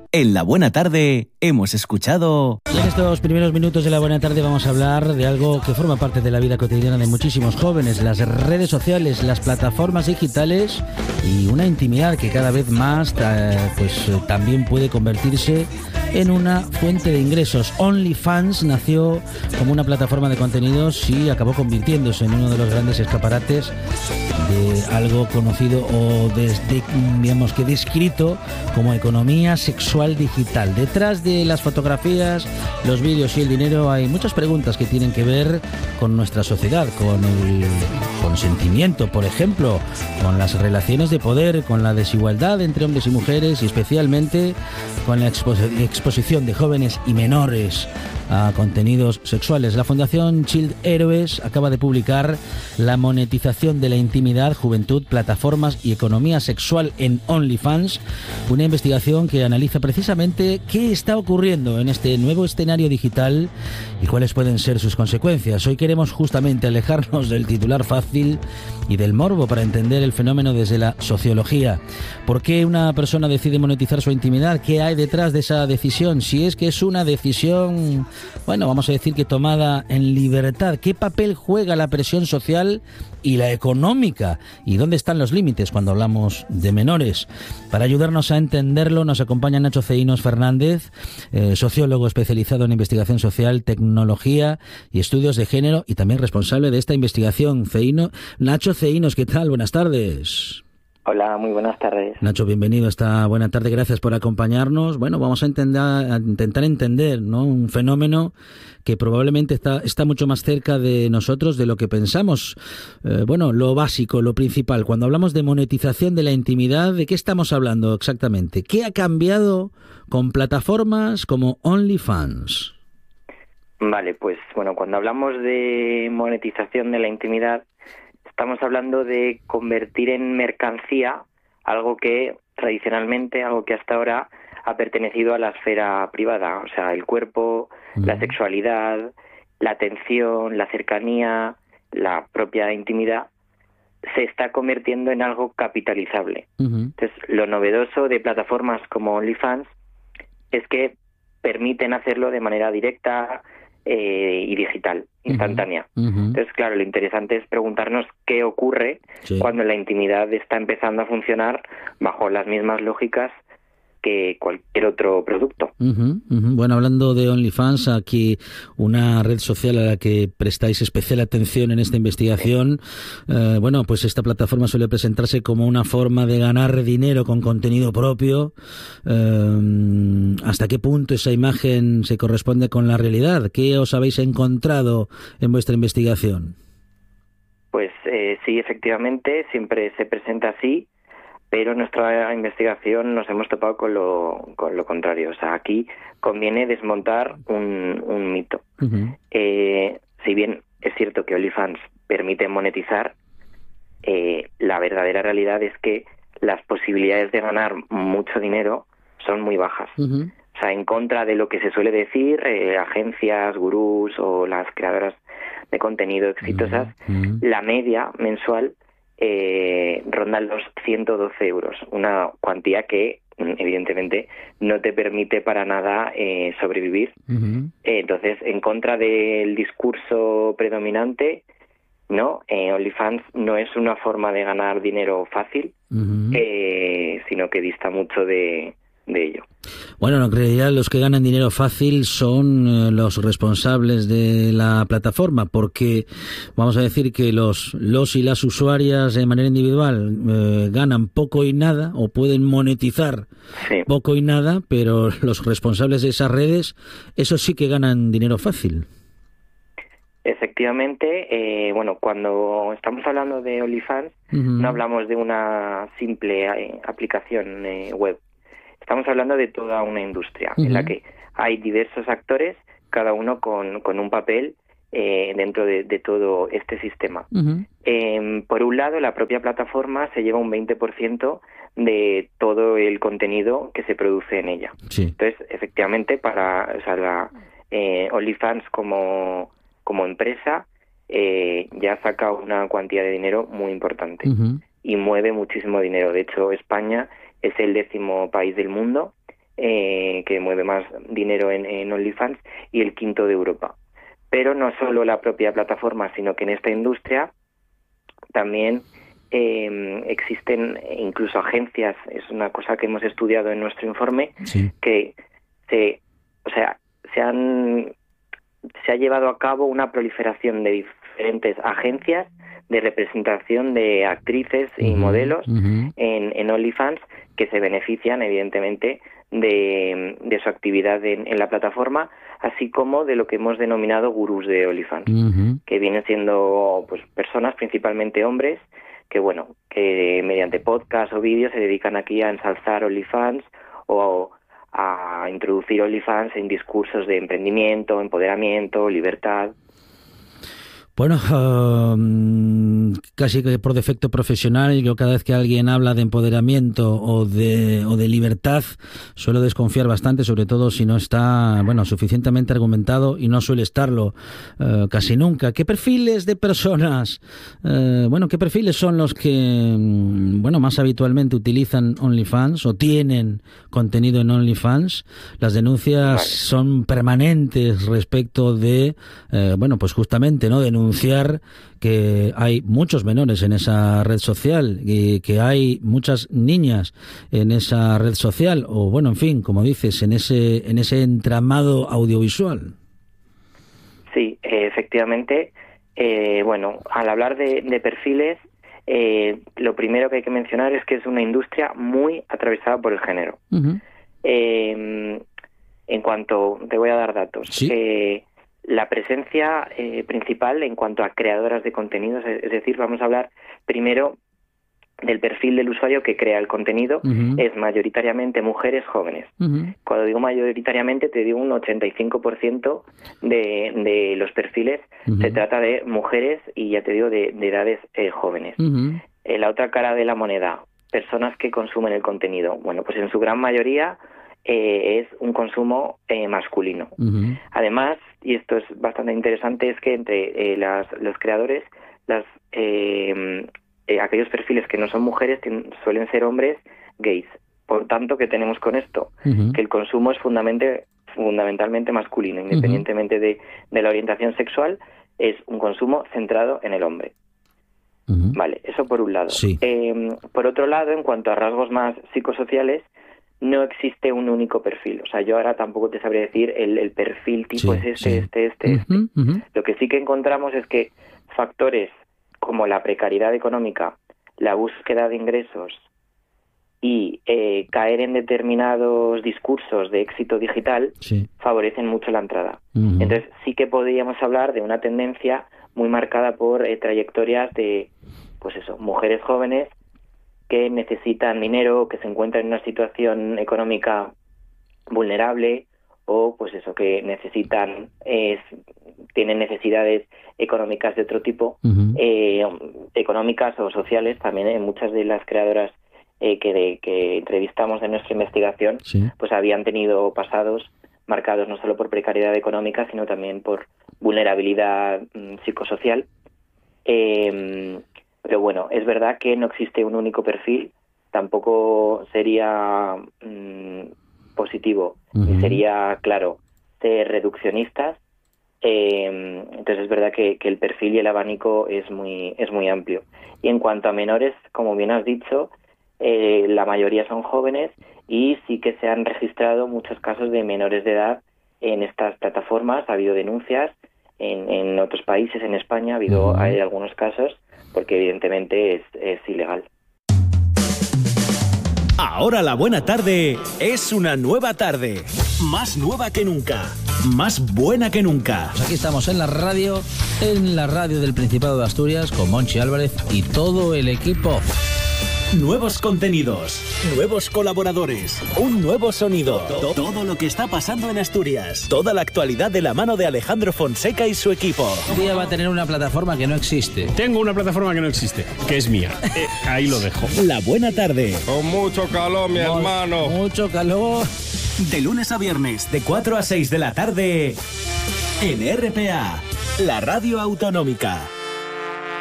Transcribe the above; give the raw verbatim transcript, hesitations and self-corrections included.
En La Buena Tarde hemos escuchado... Y en estos primeros minutos de La Buena Tarde vamos a hablar de algo que forma parte de la vida cotidiana de muchísimos jóvenes, las redes sociales, las plataformas digitales y una intimidad que cada vez más pues también puede convertirse en una fuente de ingresos. OnlyFans nació como una plataforma de contenidos y acabó convirtiéndose en uno de los grandes escaparates de algo conocido o desde, digamos que descrito como economía sexual digital. Detrás de las fotografías, los vídeos y el dinero hay muchas preguntas que tienen que ver con nuestra sociedad, con el consentimiento, por ejemplo, con las relaciones de poder, con la desigualdad entre hombres y mujeres y especialmente con la expo- exposición de jóvenes y menores a contenidos sexuales. La Fundación Child Héroes acaba de publicar La monetización de la intimidad, juventud, plataformas y economía sexual en OnlyFans, una investigación que analiza precisamente qué está ocurriendo en este nuevo escenario digital y cuáles pueden ser sus consecuencias. Hoy queremos justamente alejarnos del titular fácil y del morbo para entender el fenómeno desde la sociología. ¿Por qué una persona decide monetizar su intimidad? ¿Qué hay detrás de esa decisión? Si es que es una decisión, bueno, vamos a decir que tomada en libertad. ¿Qué papel juega la presión social y la económica? ¿Y dónde están los límites cuando hablamos de menores? Para ayudarnos a entenderlo nos acompaña Nacho Ceínos Fernández, eh, sociólogo especializado en investigación social, tecnología y estudios de género y también responsable de esta investigación. Ceíno, Nacho Ceínos, ¿qué tal? Buenas tardes. Hola, muy buenas tardes. Nacho, bienvenido a esta buena tarde, gracias por acompañarnos. Bueno, vamos a, entender, a intentar entender, ¿no?, un fenómeno que probablemente está, está mucho más cerca de nosotros de lo que pensamos. Eh, bueno, lo básico, lo principal, cuando hablamos de monetización de la intimidad, ¿de qué estamos hablando exactamente? ¿Qué ha cambiado con plataformas como OnlyFans? Vale, pues bueno, cuando hablamos de monetización de la intimidad, estamos hablando de convertir en mercancía algo que tradicionalmente, algo que hasta ahora ha pertenecido a la esfera privada, o sea, el cuerpo, uh-huh. la sexualidad, la atención, la cercanía, la propia intimidad, se está convirtiendo en algo capitalizable. Uh-huh. Entonces, lo novedoso de plataformas como OnlyFans es que permiten hacerlo de manera directa, Eh, y digital, instantánea. Uh-huh. Entonces, claro, lo interesante es preguntarnos qué ocurre sí. cuando la intimidad está empezando a funcionar bajo las mismas lógicas que cualquier otro producto. Uh-huh, uh-huh. Bueno, hablando de OnlyFans, aquí una red social a la que prestáis especial atención en esta investigación, eh, bueno, pues esta plataforma suele presentarse como una forma de ganar dinero con contenido propio. Eh, ¿Hasta qué punto esa imagen se corresponde con la realidad? ¿Qué os habéis encontrado en vuestra investigación? Pues eh, sí, efectivamente, siempre se presenta así, pero en nuestra investigación nos hemos topado con lo, con lo contrario. O sea, aquí conviene desmontar un, un mito. Uh-huh. Eh, si bien es cierto que OnlyFans permite monetizar, eh, la verdadera realidad es que las posibilidades de ganar mucho dinero son muy bajas. Uh-huh. O sea, en contra de lo que se suele decir, eh, agencias, gurús o las creadoras de contenido exitosas, uh-huh. la media mensual Eh, rondan los ciento doce euros, una cuantía que evidentemente no te permite para nada eh, sobrevivir. Uh-huh. Eh, entonces, en contra del discurso predominante, no, eh, OnlyFans no es una forma de ganar dinero fácil, uh-huh. eh, sino que dista mucho de, de ello. Bueno, en realidad los que ganan dinero fácil son eh, los responsables de la plataforma, porque vamos a decir que los los y las usuarias de manera individual eh, ganan poco y nada, o pueden monetizar sí. poco y nada, pero los responsables de esas redes, esos sí que ganan dinero fácil. Efectivamente, eh, bueno, cuando estamos hablando de OnlyFans, uh-huh. no hablamos de una simple eh, aplicación eh, web. Estamos hablando de toda una industria uh-huh. en la que hay diversos actores, cada uno con, con un papel eh, dentro de, de todo este sistema. Uh-huh. Eh, por un lado, la propia plataforma se lleva un veinte por ciento de todo el contenido que se produce en ella. Sí. Entonces, efectivamente, para o sea, la, eh, OnlyFans como, como empresa eh, ya saca una cuantía de dinero muy importante uh-huh. y mueve muchísimo dinero. De hecho, España es el décimo país del mundo eh, que mueve más dinero en, en OnlyFans, y el quinto de Europa. Pero no solo la propia plataforma, sino que en esta industria también eh, existen incluso agencias, es una cosa que hemos estudiado en nuestro informe, sí. que se, o sea, se han se ha llevado a cabo una proliferación de diferentes agencias de representación de actrices y uh-huh, modelos uh-huh. en, en OnlyFans, que se benefician evidentemente de, de su actividad en, en la plataforma, así como de lo que hemos denominado gurús de OnlyFans, uh-huh. que vienen siendo pues personas, principalmente hombres, que bueno, que mediante podcast o vídeos se dedican aquí a ensalzar OnlyFans o a introducir OnlyFans en discursos de emprendimiento, empoderamiento, libertad. Bueno, uh, casi que por defecto profesional, yo cada vez que alguien habla de empoderamiento o de o de libertad suelo desconfiar bastante, sobre todo si no está, bueno, suficientemente argumentado, y no suele estarlo uh, casi nunca. ¿Qué perfiles de personas, uh, bueno, qué perfiles son los que, bueno, más habitualmente utilizan OnlyFans o tienen contenido en OnlyFans? Las denuncias vale. son permanentes respecto de, uh, bueno, pues justamente, ¿no?, denunciar que hay muchos menores en esa red social y que hay muchas niñas en esa red social, o bueno, en fin, como dices, en ese en ese entramado audiovisual. Sí, eh, efectivamente. Eh, bueno, al hablar de, de perfiles, eh, lo primero que hay que mencionar es que es una industria muy atravesada por el género. Uh-huh. Eh, en cuanto, te voy a dar datos. ¿Sí? Eh, La presencia eh, principal en cuanto a creadoras de contenidos, es, es decir, vamos a hablar primero del perfil del usuario que crea el contenido, uh-huh. es mayoritariamente mujeres jóvenes. Uh-huh. Cuando digo mayoritariamente, te digo un ochenta y cinco por ciento de, de los perfiles uh-huh. se trata de mujeres y ya te digo de, de edades eh, jóvenes. Uh-huh. Eh, la otra cara de la moneda, personas que consumen el contenido. Bueno, pues en su gran mayoría Eh, es un consumo eh, masculino. Uh-huh. Además, y esto es bastante interesante, es que entre eh, las, los creadores, las eh, eh, aquellos perfiles que no son mujeres tienen, suelen ser hombres gays. Por tanto, ¿qué tenemos con esto? Uh-huh. Que el consumo es fundamentalmente, fundamentalmente masculino, independientemente uh-huh. de, de la orientación sexual, es un consumo centrado en el hombre. Uh-huh. Vale, eso por un lado. Sí. Eh, por otro lado, en cuanto a rasgos más psicosociales, no existe un único perfil. O sea, yo ahora tampoco te sabría decir el, el perfil tipo sí, es este, sí. este, este, este. Uh-huh, uh-huh. Lo que sí que encontramos es que factores como la precariedad económica, la búsqueda de ingresos y eh, caer en determinados discursos de éxito digital sí. favorecen mucho la entrada. Uh-huh. Entonces sí que podríamos hablar de una tendencia muy marcada por eh, trayectorias de, pues eso, mujeres jóvenes que necesitan dinero, que se encuentran en una situación económica vulnerable, o pues eso, que necesitan, eh, tienen necesidades económicas de otro tipo, uh-huh. eh, económicas o sociales. También en muchas de las creadoras eh, que, de, que entrevistamos de nuestra investigación, sí. pues habían tenido pasados marcados no solo por precariedad económica, sino también por vulnerabilidad mm, psicosocial. Eh, Pero bueno, es verdad que no existe un único perfil, tampoco sería mmm, positivo, uh-huh. ni sería, claro, ser reduccionistas. Eh, entonces es verdad que, que el perfil y el abanico es muy es muy amplio. Y en cuanto a menores, como bien has dicho, eh, la mayoría son jóvenes y sí que se han registrado muchos casos de menores de edad en estas plataformas. Ha habido denuncias en, en otros países, en España ha habido uh-huh. hay algunos casos, porque evidentemente es, es ilegal. Ahora la buena tarde es una nueva tarde, más nueva que nunca, más buena que nunca. Pues aquí estamos en la radio, en la radio del Principado de Asturias, con Monchi Álvarez y todo el equipo. Nuevos contenidos, nuevos colaboradores, un nuevo sonido. Todo, todo lo que está pasando en Asturias. Toda la actualidad de la mano de Alejandro Fonseca y su equipo. Un día va a tener una plataforma que no existe. Tengo una plataforma que no existe, que es mía. Eh, ahí lo dejo. La buena tarde. Con mucho calor, mi Mo- hermano. Mucho calor. De lunes a viernes, de cuatro a seis de la tarde, en R P A, la radio autonómica.